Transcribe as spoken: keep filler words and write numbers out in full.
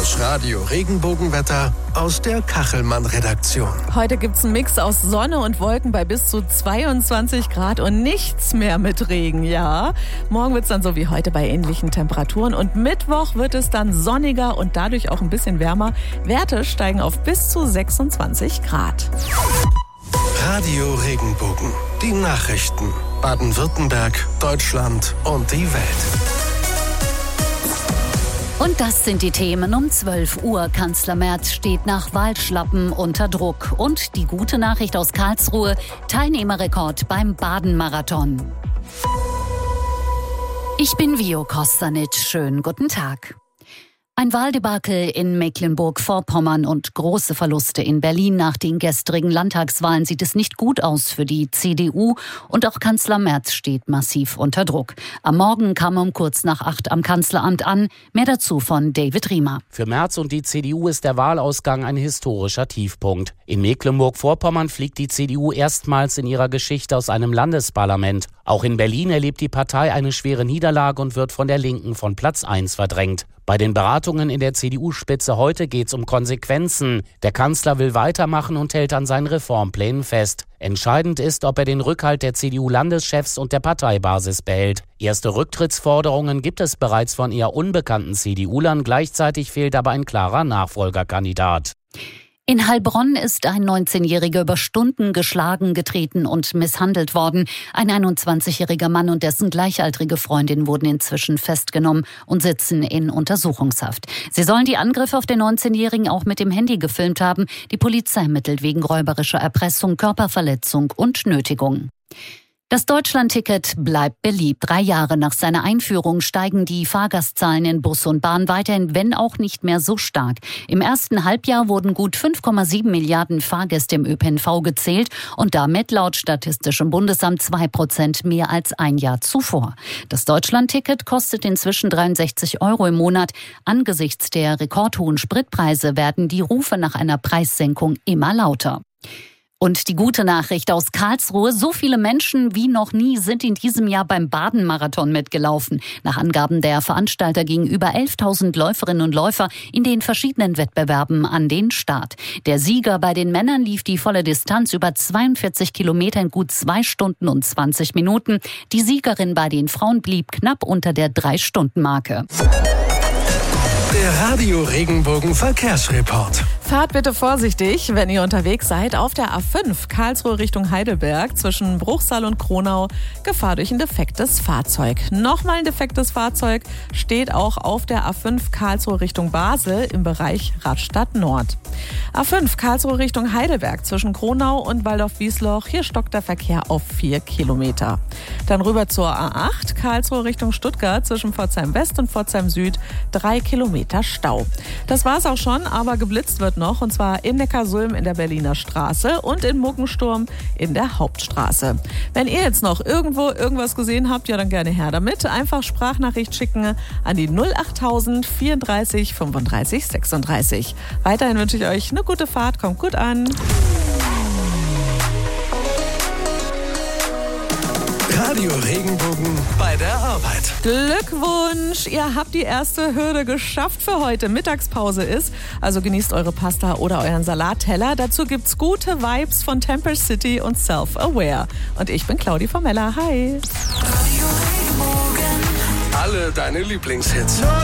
Das Radio Regenbogenwetter aus der Kachelmann-Redaktion. Heute gibt's einen Mix aus Sonne und Wolken bei bis zu zweiundzwanzig Grad und nichts mehr mit Regen, ja. Morgen wird's dann so wie heute bei ähnlichen Temperaturen und Mittwoch wird es dann sonniger und dadurch auch ein bisschen wärmer. Werte steigen auf bis zu sechsundzwanzig Grad. Radio Regenbogen. Die Nachrichten. Baden-Württemberg, Deutschland und die Welt. Und das sind die Themen um zwölf Uhr. Kanzler Merz steht nach Wahlschlappen unter Druck. Und die gute Nachricht aus Karlsruhe, Teilnehmerrekord beim Baden-Marathon. Ich bin Vio Kostanic. Schönen guten Tag. Ein Wahldebakel in Mecklenburg-Vorpommern und große Verluste in Berlin. Nach den gestrigen Landtagswahlen sieht es nicht gut aus für die C D U. Und auch Kanzler Merz steht massiv unter Druck. Am Morgen kam er um kurz nach acht am Kanzleramt an. Mehr dazu von David Riemer. Für Merz und die C D U ist der Wahlausgang ein historischer Tiefpunkt. In Mecklenburg-Vorpommern fliegt die C D U erstmals in ihrer Geschichte aus einem Landesparlament. Auch in Berlin erlebt die Partei eine schwere Niederlage und wird von der Linken von Platz eins verdrängt. Bei den Beratungen in der C D U-Spitze heute geht es um Konsequenzen. Der Kanzler will weitermachen und hält an seinen Reformplänen fest. Entscheidend ist, ob er den Rückhalt der C D U-Landeschefs und der Parteibasis behält. Erste Rücktrittsforderungen gibt es bereits von eher unbekannten C D U-Lern. Gleichzeitig fehlt aber ein klarer Nachfolgerkandidat. In Heilbronn ist ein neunzehnjähriger über Stunden geschlagen, getreten und misshandelt worden. Ein einundzwanzigjähriger Mann und dessen gleichaltrige Freundin wurden inzwischen festgenommen und sitzen in Untersuchungshaft. Sie sollen die Angriffe auf den neunzehnjährigen auch mit dem Handy gefilmt haben. Die Polizei ermittelt wegen räuberischer Erpressung, Körperverletzung und Nötigung. Das Deutschlandticket bleibt beliebt. Drei Jahre nach seiner Einführung steigen die Fahrgastzahlen in Bus und Bahn weiterhin, wenn auch nicht mehr so stark. Im ersten Halbjahr wurden gut fünf Komma sieben Milliarden Fahrgäste im Ö P N V gezählt und damit laut Statistischem Bundesamt zwei Prozent mehr als ein Jahr zuvor. Das Deutschlandticket kostet inzwischen dreiundsechzig Euro im Monat. Angesichts der rekordhohen Spritpreise werden die Rufe nach einer Preissenkung immer lauter. Und die gute Nachricht aus Karlsruhe, so viele Menschen wie noch nie sind in diesem Jahr beim Baden-Marathon mitgelaufen. Nach Angaben der Veranstalter gingen über elftausend Läuferinnen und Läufer in den verschiedenen Wettbewerben an den Start. Der Sieger bei den Männern lief die volle Distanz über zweiundvierzig Kilometer in gut zwei Stunden und zwanzig Minuten. Die Siegerin bei den Frauen blieb knapp unter der drei-Stunden-Marke. Der Radio Regenbogen Verkehrsreport. Fahrt bitte vorsichtig, wenn ihr unterwegs seid. Auf der A fünf Karlsruhe Richtung Heidelberg zwischen Bruchsal und Kronau Gefahr durch ein defektes Fahrzeug. Nochmal ein defektes Fahrzeug steht auch auf der A fünf Karlsruhe Richtung Basel im Bereich Radstadt Nord. A fünf Karlsruhe Richtung Heidelberg zwischen Kronau und Waldorf-Wiesloch. Hier stockt der Verkehr auf vier Kilometer. Dann rüber zur A acht Karlsruhe Richtung Stuttgart zwischen Pforzheim West und Pforzheim Süd. Drei Kilometer Stau. Das war's auch schon, aber geblitzt wird noch, und zwar in Neckarsulm in der Berliner Straße und in Muggensturm in der Hauptstraße. Wenn ihr jetzt noch irgendwo irgendwas gesehen habt, ja dann gerne her damit. Einfach Sprachnachricht schicken an die null achttausend vierunddreißig fünfunddreißig sechsunddreißig. Weiterhin wünsche ich euch eine gute Fahrt, kommt gut an. Radio Regenbogen bei der Arbeit. Glückwunsch! Ihr habt die erste Hürde geschafft für heute. Mittagspause ist, also genießt eure Pasta oder euren Salatteller. Dazu gibt's gute Vibes von Temper City und Self-Aware. Und ich bin Claudi Formella. Hi! Alle deine Lieblingshits.